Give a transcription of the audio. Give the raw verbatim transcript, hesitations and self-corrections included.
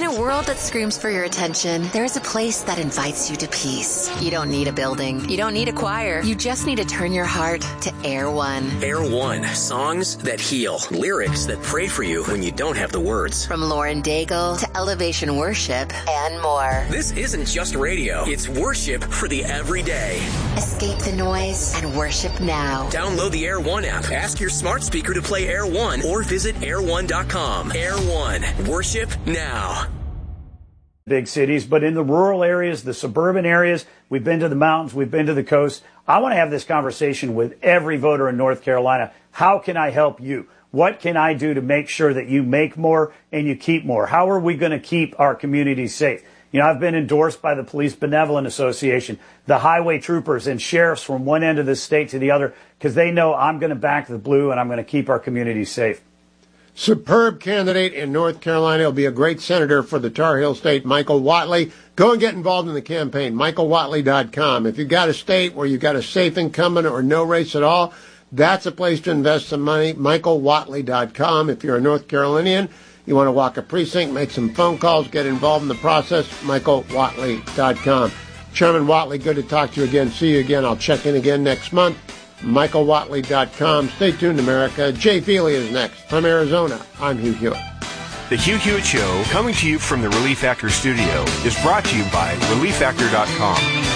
a world that screams for your attention, there is a place that invites you to peace. You don't need a building. You don't need a choir. You just need to turn your heart to Air One. Air One. Songs that heal. Lyrics that pray for you when you don't have the words. From Lauren Daigle to Elevation Worship and more. This isn't just radio. It's worship for the everyday. Escape the noise and worship now. Download the Air One app. Ask your smart speaker to play Air One or visit air one dot com. Air One. Worship now. Big cities, but in the rural areas, the suburban areas, we've been to the mountains, we've been to the coast. I want to have this conversation with every voter in North Carolina. How can I help you? What can I do to make sure that you make more and you keep more? How are we going to keep our communities safe? You know, I've been endorsed by the Police Benevolent Association, the highway troopers and sheriffs from one end of the state to the other, because they know I'm going to back the blue and I'm going to keep our communities safe. Superb candidate in North Carolina. He'll be a great senator for the Tar Heel State, Michael Whatley. Go and get involved in the campaign, michael whatley dot com. If you've got a state where you've got a safe incumbent or no race at all, that's a place to invest some money, michael whatley dot com. If you're a North Carolinian, you want to walk a precinct, make some phone calls, get involved in the process, michael whatley dot com. Chairman Whatley, good to talk to you again. See you again. I'll check in again next month. michael whatley dot com. Stay tuned, America. Jay Feely is next. From Arizona, I'm Hugh Hewitt. The Hugh Hewitt Show, coming to you from the Relief Factor studio, is brought to you by relief factor dot com.